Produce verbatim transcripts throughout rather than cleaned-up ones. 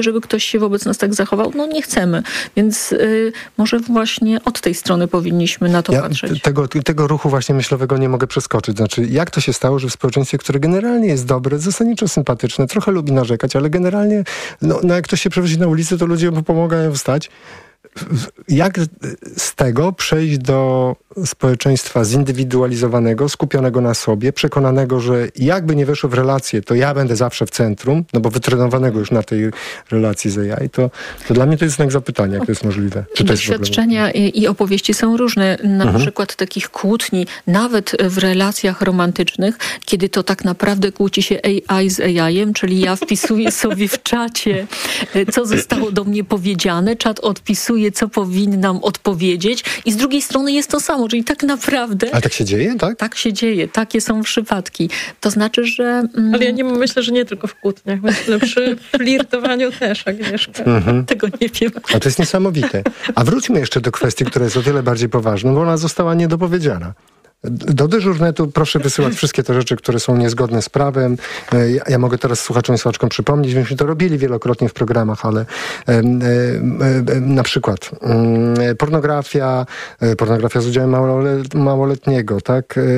żeby ktoś się wobec nas tak zachował. No nie chcemy. Więc y, może właśnie od tej strony powinniśmy na to ja patrzeć. Tego, tego ruchu właśnie myślowego nie mogę przeskoczyć. Znaczy, jak to się stało, że w społeczeństwie, które generalnie jest dobre, zasadniczo sympatyczne, trochę lubi narzekać, ale generalnie, no, no jak ktoś się przewróci na ulicy, to ludzie mu pomagają wstać. Jak z tego przejść do społeczeństwa zindywidualizowanego, skupionego na sobie, przekonanego, że jakby nie weszło w relacje, to ja będę zawsze w centrum, no bo wytrenowanego już na tej relacji z A I, to, to dla mnie to jest znak zapytania, jak to jest możliwe. Czy to jest Doświadczenia i, i opowieści są różne. Na mhm. przykład takich kłótni, nawet w relacjach romantycznych, kiedy to tak naprawdę kłóci się A I z A I-em, czyli ja wpisuję sobie w czacie, co zostało do mnie powiedziane, czat odpisuje, co powinnam odpowiedzieć i z drugiej strony jest to samo, czyli tak naprawdę... Ale tak się dzieje, tak? Tak się dzieje, takie są przypadki. To znaczy, że... Mm, Ale ja nie myślę, że nie tylko w kłótniach, myślę przy flirtowaniu też, Agnieszka. Mhm. Tego nie wiem. A to jest niesamowite. A wróćmy jeszcze do kwestii, która jest o tyle bardziej poważna, bo ona została niedopowiedziana. Do dyżurnetu proszę wysyłać wszystkie te rzeczy, które są niezgodne z prawem. Ja, ja mogę teraz słuchaczom i słuchaczkom przypomnieć, myśmy to robili wielokrotnie w programach, ale e, e, e, na przykład e, pornografia, e, pornografia z udziałem małolet, małoletniego, tak? E,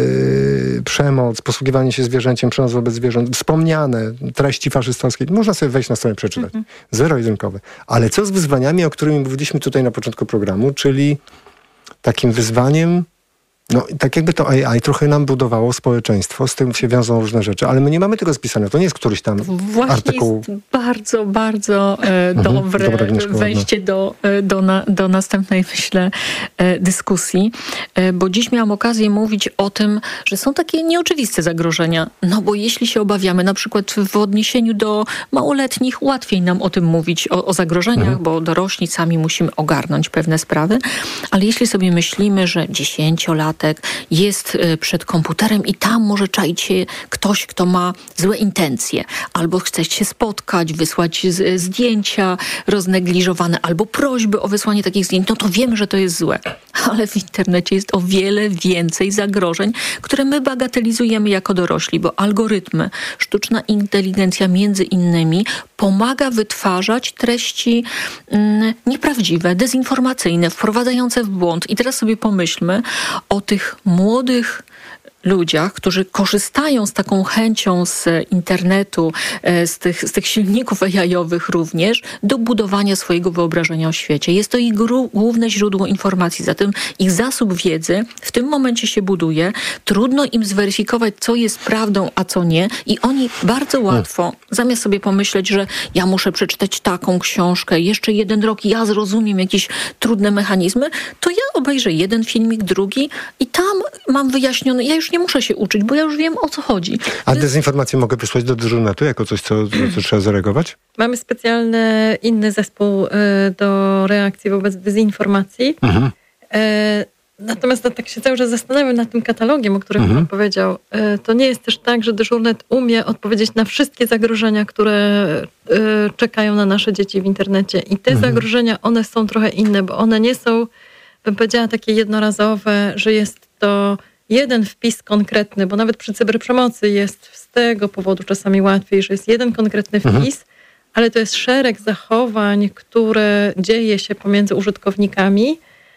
e, przemoc, posługiwanie się zwierzęciem, przemoc wobec zwierząt, wspomniane treści faszystowskie. Można sobie wejść na stronę i przeczytać. Mhm. Zero-jedynkowe. Ale co z wyzwaniami, o których mówiliśmy tutaj na początku programu, czyli takim wyzwaniem, no tak jakby to A I trochę nam budowało społeczeństwo, z tym się wiążą różne rzeczy, ale my nie mamy tego spisane, to nie jest któryś tam Właśnie artykuł. Jest bardzo, bardzo e, dobre mhm, wejście do, do, na, do następnej, myślę, e, dyskusji, e, bo dziś miałam okazję mówić o tym, że są takie nieoczywiste zagrożenia, no bo jeśli się obawiamy, na przykład w odniesieniu do małoletnich, łatwiej nam o tym mówić, o, o zagrożeniach, mhm. bo dorośli sami musimy ogarnąć pewne sprawy, ale jeśli sobie myślimy, że dziesięciolatek jest przed komputerem i tam może czaić się ktoś, kto ma złe intencje. Albo chce się spotkać, wysłać z, zdjęcia roznegliżowane, albo prośby o wysłanie takich zdjęć. No to wiemy, że to jest złe. Ale w internecie jest o wiele więcej zagrożeń, które my bagatelizujemy jako dorośli, bo algorytmy, sztuczna inteligencja między innymi pomaga wytwarzać treści mm, nieprawdziwe, dezinformacyjne, wprowadzające w błąd. I teraz sobie pomyślmy o tych młodych ludziach, którzy korzystają z taką chęcią z internetu, z tych, z tych silników A I-owych również, do budowania swojego wyobrażenia o świecie. Jest to ich gru, główne źródło informacji, zatem ich zasób wiedzy w tym momencie się buduje. Trudno im zweryfikować, co jest prawdą, a co nie i oni bardzo łatwo, zamiast sobie pomyśleć, że ja muszę przeczytać taką książkę, jeszcze jeden rok i ja zrozumiem jakieś trudne mechanizmy, to ja obejrzę jeden filmik, drugi i tam mam wyjaśnione, ja już nie muszę się uczyć, bo ja już wiem, o co chodzi. A dezinformację mogę wysłać do dyżurnetu jako coś, co, co trzeba zareagować? Mamy specjalny inny zespół y, do reakcji wobec dezinformacji. Mhm. Y, natomiast no, tak się cały czas zastanawiam nad tym katalogiem, o którym mhm. pan powiedział. Y, to nie jest też tak, że dyżurnet umie odpowiedzieć na wszystkie zagrożenia, które y, czekają na nasze dzieci w internecie. I te mhm. zagrożenia, one są trochę inne, bo one nie są, bym powiedziała, takie jednorazowe, że jest to jeden wpis konkretny, bo nawet przy cyberprzemocy jest z tego powodu czasami łatwiej, że jest jeden konkretny wpis, mhm. ale to jest szereg zachowań, które dzieje się pomiędzy użytkownikami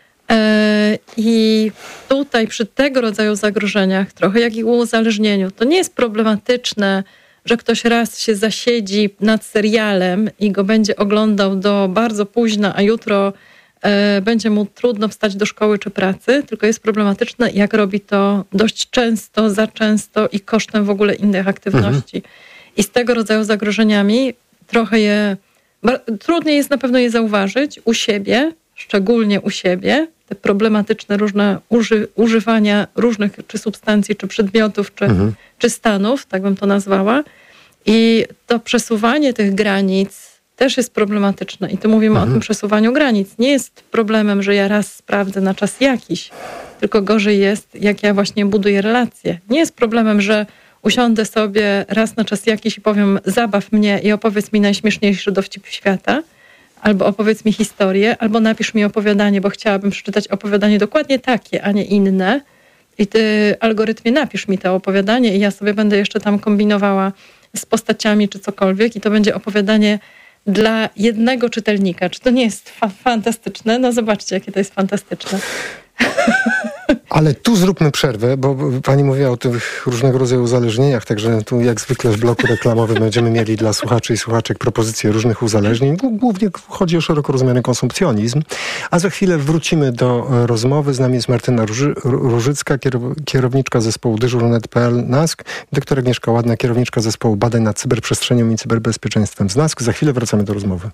i tutaj przy tego rodzaju zagrożeniach, trochę jak i uzależnieniu, to nie jest problematyczne, że ktoś raz się zasiedzi nad serialem i go będzie oglądał do bardzo późna, a jutro będzie mu trudno wstać do szkoły czy pracy, tylko jest problematyczne, jak robi to dość często, za często i kosztem w ogóle innych aktywności. Mhm. I z tego rodzaju zagrożeniami trochę je, trudniej jest na pewno je zauważyć u siebie, szczególnie u siebie, te problematyczne różne uży, używania różnych czy substancji, czy przedmiotów, czy, mhm. czy stanów, tak bym to nazwała. I to przesuwanie tych granic też jest problematyczne. I tu mówimy mhm. o tym przesuwaniu granic. Nie jest problemem, że ja raz sprawdzę na czas jakiś, tylko gorzej jest, jak ja właśnie buduję relacje. Nie jest problemem, że usiądę sobie raz na czas jakiś i powiem, zabaw mnie i opowiedz mi najśmieszniejszy dowcip świata, albo opowiedz mi historię, albo napisz mi opowiadanie, bo chciałabym przeczytać opowiadanie dokładnie takie, a nie inne. I ty, algorytmie, napisz mi to opowiadanie i ja sobie będę jeszcze tam kombinowała z postaciami czy cokolwiek i to będzie opowiadanie dla jednego czytelnika. Czy to nie jest fa- fantastyczne? No zobaczcie, jakie to jest fantastyczne. Ale tu zróbmy przerwę, bo pani mówiła o tych różnego rodzaju uzależnieniach, także tu jak zwykle w bloku reklamowym będziemy mieli dla słuchaczy i słuchaczek propozycje różnych uzależnień. Głównie chodzi o szeroko rozumiany konsumpcjonizm. A za chwilę wrócimy do rozmowy. Z nami jest Martyna Róży, Różycka, kierowniczka zespołu dyżur kropka net kropka pe el NASK, doktor Agnieszka Ładna, kierowniczka zespołu badań nad cyberprzestrzenią i cyberbezpieczeństwem z NASK. Za chwilę wracamy do rozmowy.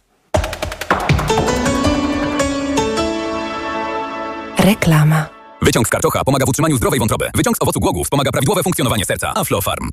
Reklama. Wyciąg z karczocha pomaga w utrzymaniu zdrowej wątroby. Wyciąg z owocu głogów wspomaga prawidłowe funkcjonowanie serca. Aflofarm.